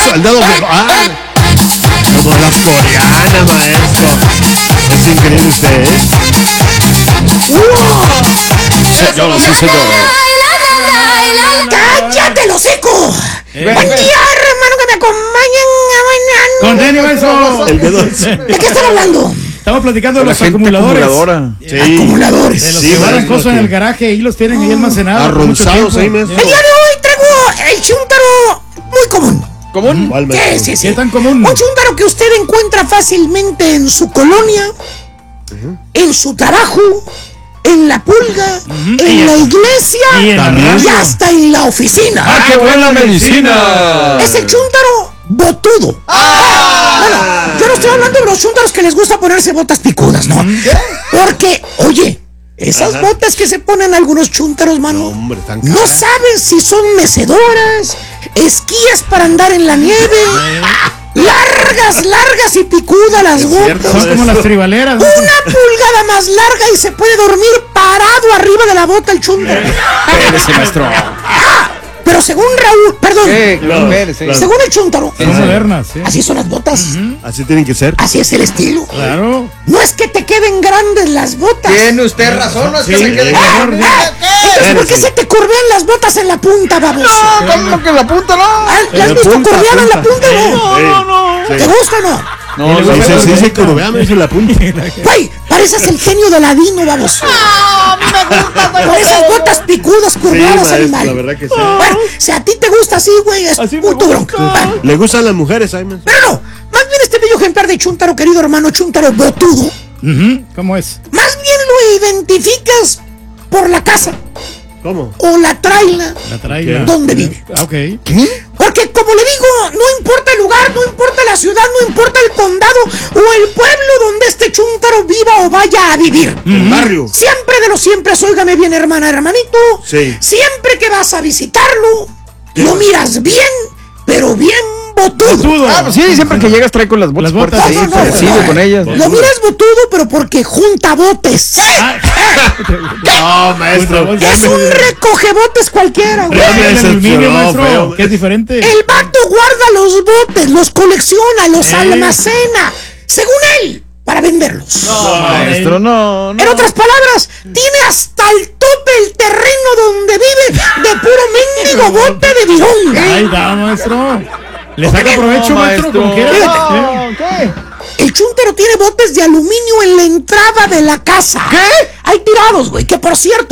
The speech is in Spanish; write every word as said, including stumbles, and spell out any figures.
el dedo de... ¡Ah! Como las coreanas, maestro. Es increíble usted, ¿eh? ¡Wow! Señor, sí, señor. ¡Cállate el hocico! Eh, Buen día, hermano, que me acompañen a Con mañana. Denny, maestro. El dedo. ¿De qué están hablando? Estamos platicando de La los gente acumuladores. acumuladora. Sí. Acumuladores. De los Sí, que guardan maestro, cosas en que- el garaje y los tienen ahí almacenados. por mucho Arronzados tiempo. ahí, maestro. El día de hoy traigo el chúntaro muy común. ¿Común? ¿Cuál, Sí, maestro? sí, sí. ¿Qué tan común? Un chúntaro que usted encuentra fácilmente en su colonia, en su trabajo, en la pulga, en la iglesia Y en la También. y radio. hasta en la oficina. ¡Ah, qué buena medicina! Es el chúntaro botudo. Bueno, yo no estoy hablando de los chúntaros que les gusta ponerse botas picudas, no. Porque, oye, esas Ajá. botas que se ponen algunos chúntaros, mano, No, hombre, tan no caras. saben si son mecedoras, esquías para andar en la nieve, largas, largas y picudas las Es cierto. botas. Son como las tribaleras. ¿no? Una pulgada más larga y se puede dormir parado arriba de la bota el chúntaro. Espérese, maestro. Ah, pero según Raúl, perdón, ¿Qué? Claro, Espérese. claro. según el chúntaro, Son modernas, sí. así son las botas, Así tienen que ser. así es el estilo. Claro. No es que te queden grandes las botas. Tiene usted razón, no es que Sí, me quede mejor, mejor. sí. Entonces, ¿por qué se te corvean las botas en la punta, baboso? No, ¿cómo que la punta no? Ah, ¿La has En la visto punta, corveada en la punta. punta, no? Sí, no, ¿Te sí. gusta o no? No, Sí, no, Sí, sí, sí, sí, sí, como vean, eso en la punta. Güey, pareces el genio de Ladino, baboso. Con esas botas picudas Sí, curvadas, maestro, animal. la verdad que sí. Bueno, si a ti te gusta así, güey, es Así me muy tu gusta. bronca. Ah, Le gustan las mujeres, ay, maestro. Pero no, más bien este bello ejemplar de chúntaro, querido hermano chúntaro botudo, Ujú, ¿cómo es? más bien lo identificas por la casa ¿Cómo? o la traila La traiga. donde vive. Ah, ok. Porque como le digo, no importa el lugar, no importa la ciudad, no importa el condado o el pueblo donde este chúntaro viva o vaya a vivir. El barrio. Siempre de los siempre, óigame bien, hermana, hermanito. Sí. Siempre que vas a visitarlo, lo miras bien, pero bien botudo. Botudo. Ah, pues sí, siempre que llegas trae con las botas Las botas, puertas No, ahí, no, no, se recibe no, con ellas. Lo miras botudo, pero porque junta botes. No, maestro. ya Es me- un recogebotes cualquiera, güey. Ya me El aluminio, decepcionó, maestro, feo. que es diferente. El vato guarda los botes, los colecciona, los Eh. almacena, según él, para venderlos. No, maestro, no, no. En otras palabras, tiene hasta el tope el terreno donde vive de puro mendigo bote de virunga. Ahí está, maestro. Le saca provecho, No, maestro, como quiera. No, ¿qué? El chúntaro tiene botes de aluminio en la entrada de la casa. ¿Qué? Hay tirados, güey, que por cierto,